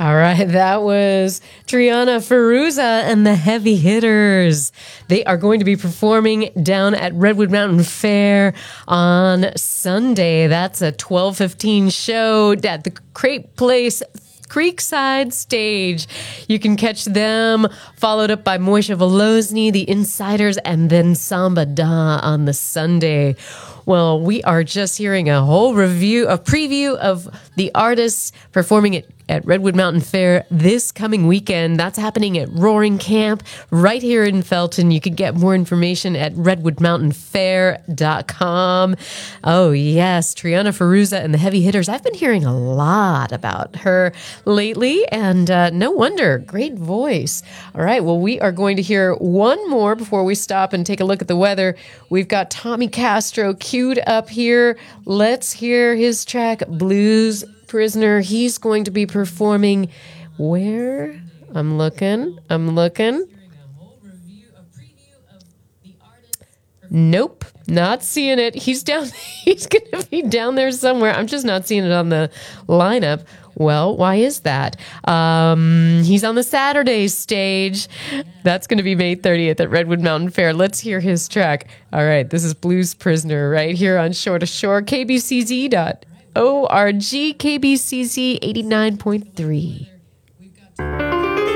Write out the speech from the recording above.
All right, that was Triana Feruza and the Heavy Hitters. They are going to be performing down at Redwood Mountain Fair on Sunday. That's a 12:15 show at the Crepe Place Creekside Stage. You can catch them, followed up by Moishe Volozny, the Insiders, and then Samba Da on the Sunday. Well, we are just hearing a whole preview of the artists performing at Redwood Mountain Fair this coming weekend. That's happening at Roaring Camp right here in Felton. You can get more information at redwoodmountainfair.com. Oh, yes, Triana Feruza and the Heavy Hitters. I've been hearing a lot about her lately, and no wonder. Great voice. All right, well, we are going to hear one more before we stop and take a look at the weather. We've got Tommy Castro queued up here. Let's hear his track, Blues Prisoner. He's going to be performing where? I'm looking. Nope, not seeing it. He's down. He's going to be down there somewhere. I'm just not seeing it on the lineup. Well, why is that? He's on the Saturday stage. That's going to be May 30th at Redwood Mountain Fair. Let's hear his track. All right, this is Blues Prisoner right here on Shore to Shore, KBCZ.org, KBCZ 89.3.